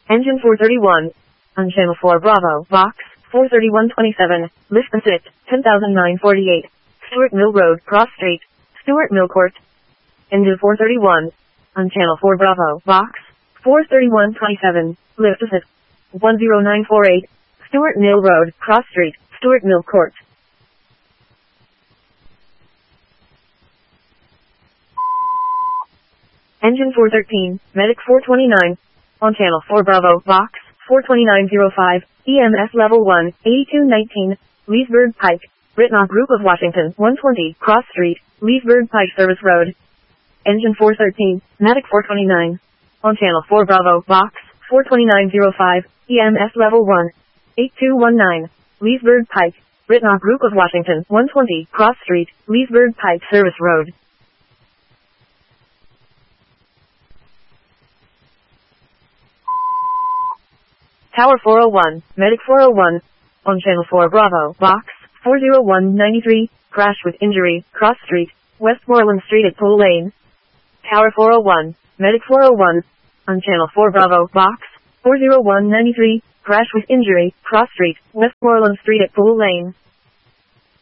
Engine 431. On Channel 4 Bravo, Box 43127, lift and sit, 10,948. Stuart Mill Road, Cross Street, Stuart Mill Court. Engine 431. On Channel 4 Bravo, Box 43127, lift and sit, 10948. Stuart Mill Road, Cross Street, Stuart Mill Court. Engine 413, Medic 429. On Channel 4 Bravo, Box 42905, EMS Level 1, 8219, Leesburg Pike, Brittenell Group of Washington, 120, Cross Street, Leesburg Pike Service Road. Engine 413, Medic 429. On Channel 4 Bravo, Box 42905, EMS Level 1, 8219, Leesburg Pike, Brittenell Group of Washington, 120, Cross Street, Leesburg Pike Service Road. Tower 401, Medic 401. On Channel 4 Bravo, Box 40193, crash with injury, Cross Street, Westmoreland Street at Pool Lane. Tower 401, Medic 401. On Channel 4 Bravo, Box 40193, crash with injury, Cross Street, Westmoreland Street at Pool Lane.